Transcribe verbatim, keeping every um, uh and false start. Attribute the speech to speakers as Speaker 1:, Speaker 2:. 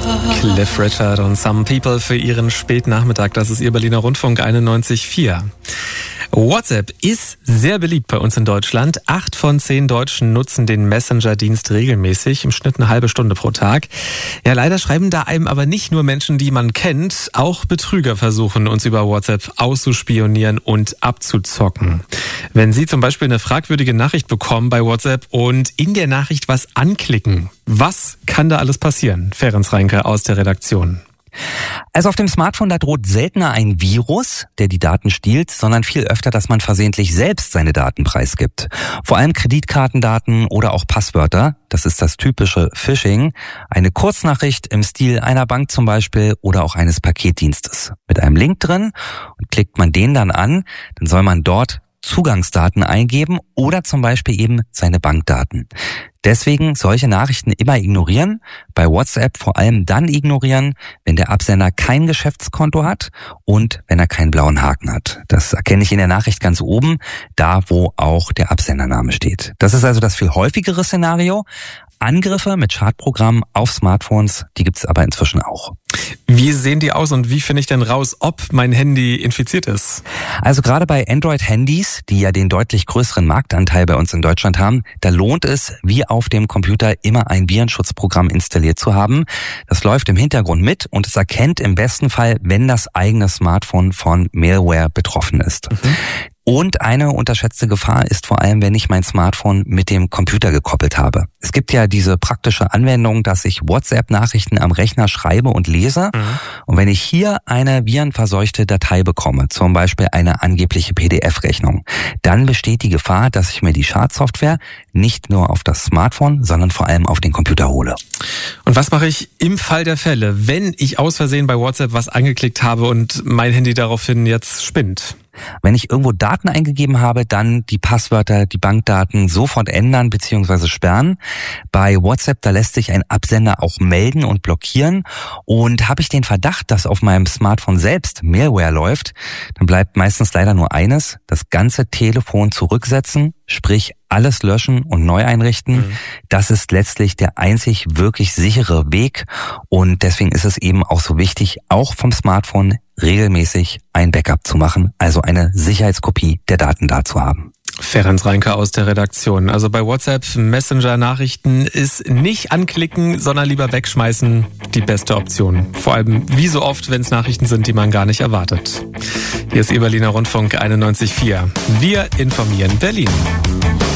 Speaker 1: Cliff Richard und Some People für ihren Spätnachmittag. Das ist Ihr Berliner Rundfunk einundneunzig Komma vier. WhatsApp ist sehr beliebt bei uns in Deutschland. Acht von zehn Deutschen nutzen den Messenger-Dienst regelmäßig, im Schnitt eine halbe Stunde pro Tag. Ja, leider schreiben da einem aber nicht nur Menschen, die man kennt, auch Betrüger versuchen, uns über WhatsApp auszuspionieren und abzuzocken. Wenn Sie zum Beispiel eine fragwürdige Nachricht bekommen bei WhatsApp und in der Nachricht was anklicken, was kann da alles passieren? Ferenc Reinke aus der Redaktion.
Speaker 2: Also auf dem Smartphone, da droht seltener ein Virus, der die Daten stiehlt, sondern viel öfter, dass man versehentlich selbst seine Daten preisgibt. Vor allem Kreditkartendaten oder auch Passwörter, das ist das typische Phishing. Eine Kurznachricht im Stil einer Bank zum Beispiel oder auch eines Paketdienstes. Mit einem Link drin und klickt man den dann an, dann soll man dort Zugangsdaten eingeben oder zum Beispiel eben seine Bankdaten. Deswegen solche Nachrichten immer ignorieren, bei WhatsApp vor allem dann ignorieren, wenn der Absender kein Geschäftskonto hat und wenn er keinen blauen Haken hat. Das erkenne ich in der Nachricht ganz oben, da wo auch der Absendername steht. Das ist also das viel häufigere Szenario. Angriffe mit Schadprogrammen auf Smartphones, die gibt es aber inzwischen auch.
Speaker 1: Wie sehen die aus und wie finde ich denn raus, ob mein Handy infiziert ist?
Speaker 2: Also gerade bei Android-Handys, die ja den deutlich größeren Marktanteil bei uns in Deutschland haben, da lohnt es, wie auf dem Computer immer ein Virenschutzprogramm installiert zu haben. Das läuft im Hintergrund mit und es erkennt im besten Fall, wenn das eigene Smartphone von Malware betroffen ist. Mhm. Und eine unterschätzte Gefahr ist vor allem, wenn ich mein Smartphone mit dem Computer gekoppelt habe. Es gibt ja diese praktische Anwendung, dass ich WhatsApp-Nachrichten am Rechner schreibe und lese. Mhm. Und wenn ich hier eine virenverseuchte Datei bekomme, zum Beispiel eine angebliche P D F-Rechnung, dann besteht die Gefahr, dass ich mir die Schadsoftware nicht nur auf das Smartphone, sondern vor allem auf den Computer hole.
Speaker 1: Und was mache ich im Fall der Fälle, wenn ich aus Versehen bei WhatsApp was angeklickt habe und mein Handy daraufhin jetzt spinnt?
Speaker 2: Wenn ich irgendwo Daten eingegeben habe, dann die Passwörter, die Bankdaten sofort ändern bzw. sperren. Bei WhatsApp, da lässt sich ein Absender auch melden und blockieren. Und habe ich den Verdacht, dass auf meinem Smartphone selbst Malware läuft, dann bleibt meistens leider nur eines: das ganze Telefon zurücksetzen, sprich alles löschen und neu einrichten. Mhm. Das ist letztlich der einzig wirklich sichere Weg. Und deswegen ist es eben auch so wichtig, auch vom Smartphone regelmäßig ein Backup zu machen, also eine Sicherheitskopie der Daten da zu haben.
Speaker 1: Ferenc Reinke aus der Redaktion. Also bei WhatsApp Messenger-Nachrichten ist nicht anklicken, sondern lieber wegschmeißen die beste Option. Vor allem wie so oft, wenn es Nachrichten sind, die man gar nicht erwartet. Hier ist Ihr Berliner Rundfunk einundneunzig Komma vier. Wir informieren Berlin.